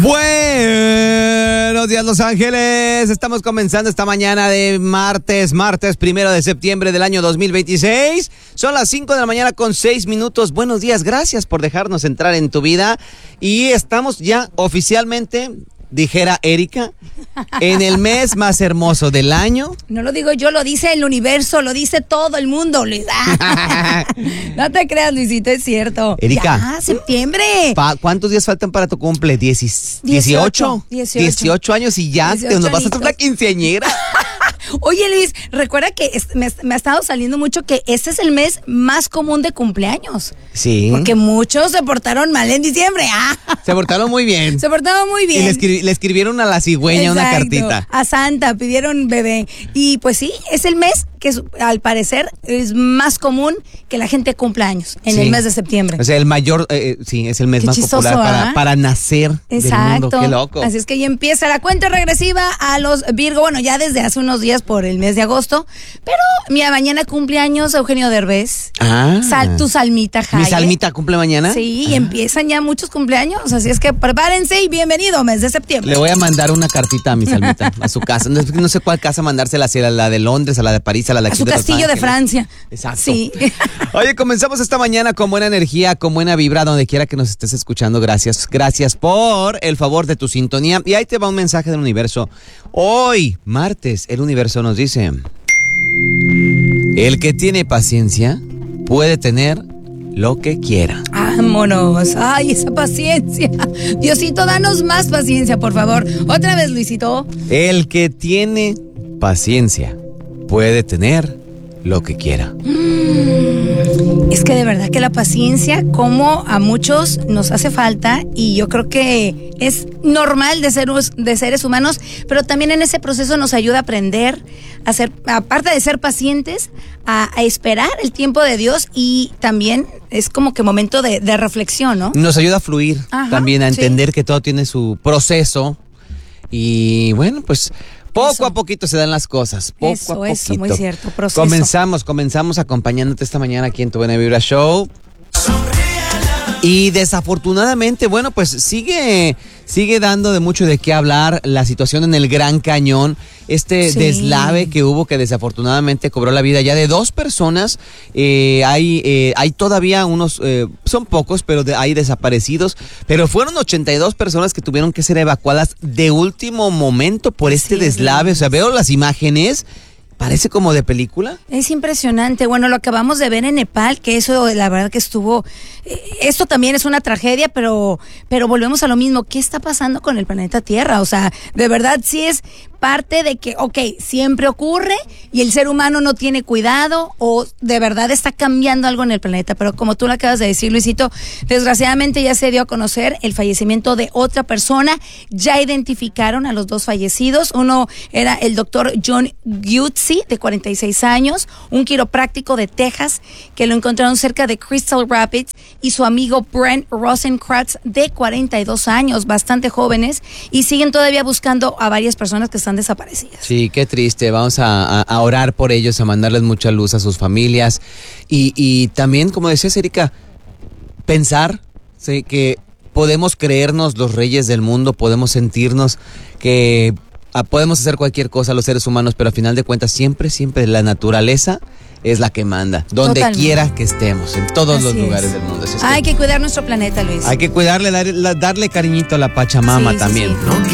Buenos días, Los Ángeles. Estamos comenzando esta mañana de martes 1 de septiembre del año 2026. Son las 5 de la mañana con 6 minutos. Buenos días, gracias por dejarnos entrar en tu vida. Y estamos ya oficialmente, dijera Erika, en el mes más hermoso del año. No lo digo yo, lo dice el universo, lo dice todo el mundo, Luis. No te creas, Luisito, es cierto. Erika. Ya, septiembre. ¿Cuántos días faltan para tu cumple? 18 años y ya nos vas a hacer una quinceañera. Oye, Luis, recuerda que me ha estado saliendo mucho que este es el mes más común de cumpleaños. Sí. Porque muchos se portaron mal en diciembre. Se portaron muy bien. Se portaron muy bien. Y le escribieron a la cigüeña una cartita. A Santa, pidieron bebé. Y pues sí, es el mes que al parecer es más común que la gente cumpla años, en el mes de septiembre. O sea, el mayor, sí, es el mes más popular para nacer. Exacto. Del mundo. Qué loco. Así es que ya empieza la cuenta regresiva a los Virgo, bueno, ya desde hace unos días por el mes de agosto, pero mira, mañana cumpleaños Eugenio Derbez. Tu Salmita, Jaya. ¿Mi Salmita cumple mañana? Sí, y empiezan ya muchos cumpleaños, así es que prepárense y bienvenido mes de septiembre. Le voy a mandar una cartita a mi Salmita, a su casa. No sé cuál casa mandársela, si a la de Londres, a la de París, a la de aquí a su de castillo de Francia. Exacto. Sí. Oye, comenzamos esta mañana con buena energía, con buena vibra, donde quiera que nos estés escuchando. Gracias por el favor de tu sintonía. Y ahí te va un mensaje del universo. Hoy, martes, el universo nos dice: el que tiene paciencia puede tener lo que quiera. Vámonos. Ay, esa paciencia. Diosito, danos más paciencia, por favor. Otra vez, Luisito. El que tiene paciencia puede tener lo que quiera. Es que de verdad que la paciencia, como a muchos nos hace falta, y yo creo que es normal de seres humanos, pero también en ese proceso nos ayuda a aprender a ser, aparte de ser pacientes, a esperar el tiempo de Dios, y también es como que momento de reflexión, ¿no? Nos ayuda a fluir. Ajá, también a entender que todo tiene su proceso, y bueno, pues poco a poquito se dan las cosas, poco a poquito. Eso, muy cierto, proceso. Comenzamos acompañándote esta mañana aquí en Tu Buena Vibra Show. Y desafortunadamente, bueno, pues sigue dando de mucho de qué hablar la situación en el Gran Cañón, deslave que hubo, que desafortunadamente cobró la vida ya de 2 personas. Hay todavía unos, son pocos, pero hay desaparecidos, pero fueron 82 personas que tuvieron que ser evacuadas de último momento por este deslave. O sea, veo las imágenes. Parece como de película. Es impresionante. Bueno, lo acabamos de ver en Nepal, que eso la verdad que estuvo... esto también es una tragedia, pero volvemos a lo mismo. ¿Qué está pasando con el planeta Tierra? O sea, de verdad sí es parte de que, siempre ocurre y el ser humano no tiene cuidado, o de verdad está cambiando algo en el planeta. Pero como tú lo acabas de decir, Luisito, desgraciadamente ya se dio a conocer el fallecimiento de otra persona. Ya identificaron a los 2 fallecidos. Uno era el doctor John Gutzi, de 46 años, un quiropráctico de Texas, que lo encontraron cerca de Crystal Rapids, y su amigo Brent Rosenkratz, de 42 años, bastante jóvenes, y siguen todavía buscando a varias personas que están desaparecidas. Sí, qué triste. Vamos a orar por ellos, a mandarles mucha luz a sus familias, y también, como decías, Erika, pensar que podemos creernos los reyes del mundo, podemos sentirnos que podemos hacer cualquier cosa los seres humanos, pero al final de cuentas siempre la naturaleza es la que manda, donde quiera que estemos, en todos los lugares del mundo. Hay que cuidar nuestro planeta, Luis. Hay que cuidarle, darle cariñito a la Pachamama también. Sí.